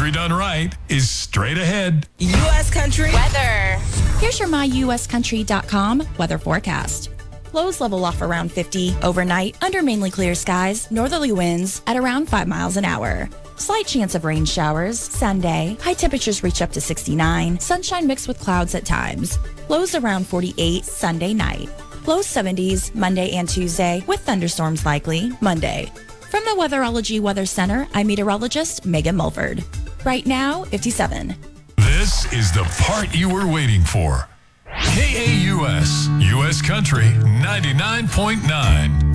Country done right is straight ahead. U.S. Country weather. Here's your myuscountry.com weather forecast. Lows level off around 50 overnight under mainly clear skies, northerly winds at around 5 miles an hour. Slight chance of rain showers Sunday. High temperatures reach up to 69. Sunshine mixed with clouds at times. Lows around 48 Sunday night. Low 70s Monday and Tuesday with thunderstorms likely Monday. From the Weatherology Weather Center, I'm meteorologist Megan Mulford. Right now, 57. This is the part you were waiting for. KAUS, U.S. Country 99.9.